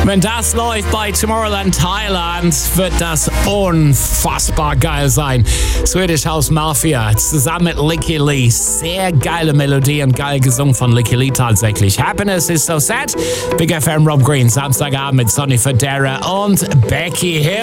Wenn das läuft bei Tomorrowland Thailand, wird das unfassbar geil sein. Swedish House Mafia zusammen mit Lykke Li. Sehr geile Melodie und geil gesungen von Lykke Li tatsächlich. Happiness is so sad. Big FM Rob Green, Samstagabend mit Sonny Fodera und Becky Hill.